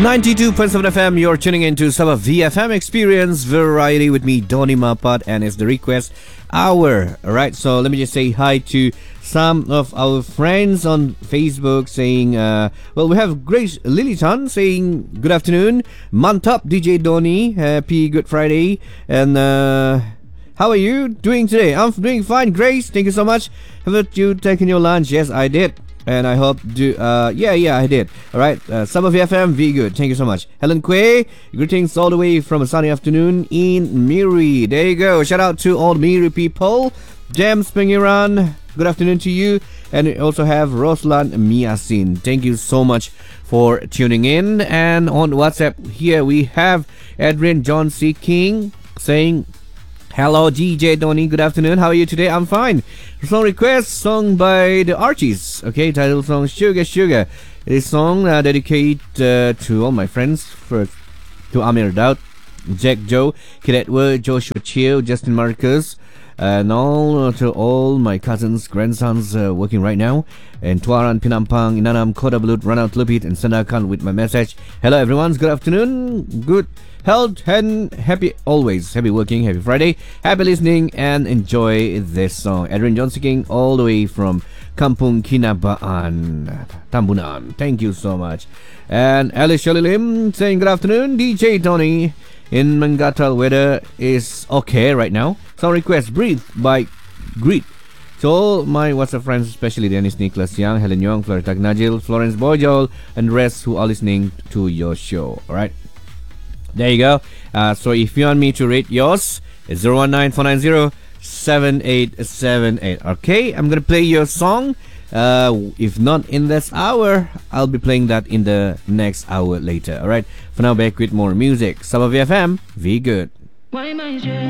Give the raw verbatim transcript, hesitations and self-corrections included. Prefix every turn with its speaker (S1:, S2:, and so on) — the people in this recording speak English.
S1: ninety-two point seven F M, you're tuning into Sabah V F M Experience Variety with me, Donny Mapat, and it's the request hour. Alright, so let me just say hi to some of our friends on Facebook saying, uh, well, we have Grace Lilitan saying, good afternoon, Mantap D J Donny, happy Good Friday, and uh, how are you doing today? I'm doing fine, Grace, thank you so much. Haven't you taken your lunch? Yes, I did. And I hope do uh yeah yeah I did. Alright, uh, some of F M, very good. Thank you so much. Helen Quay, greetings all the way from a sunny afternoon in Miri. There you go. Shout out to all Miri people. James Pengiran, good afternoon to you. And we also have Roslan Miasin. Thank you so much for tuning in. And on WhatsApp here we have Adrian John C. King saying, hello D J Donny, good afternoon, how are you today? I'm fine. Song request, song by the Archies. Okay, title song Sugar Sugar. It is song uh, dedicated uh, to all my friends. First to Amir Daud, Jack Joe, Kid Edward, Joshua Chiu, Justin Marcus, and all uh, to all my cousins, grandsons uh, working right now. And Tuaran Pinampang, Inanam, Kota Belut, Ranau Lupit, and Sandakan with my message. Hello everyone, good afternoon, good health and happy always, happy working, happy Friday, happy listening, and enjoy this song. Adrian Johnson King all the way from Kampung Kinabaan, Tambunan. Thank you so much. And Alice Shirley Lim saying good afternoon, D J Donny. In Mangatal weather is okay right now. Song request, Breathe by Greet. To all my WhatsApp friends, especially Dennis Nicholas Young, Helen Young, Florita Najil, Florence Boyol, and the rest who are listening to your show. Alright, there you go. Uh, so if you want me to rate yours, it's zero one nine four nine zero seven eight seven eight. Okay, I'm gonna play your song. Uh, if not in this hour, I'll be playing that in the next hour later. Alright, for now, back with more music. Sabah V F M, be good. Why am I